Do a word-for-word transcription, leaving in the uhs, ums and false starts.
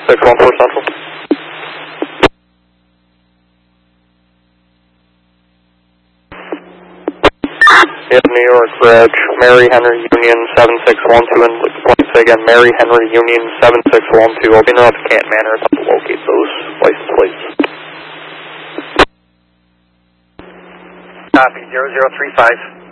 six one four Central. Yep, New York Bridge, Mary Henry Union seven six one two, and let's say again, Mary Henry Union seven six one two. I'll be in Canton Manor to locate those license plates. Copy, zero zero three five.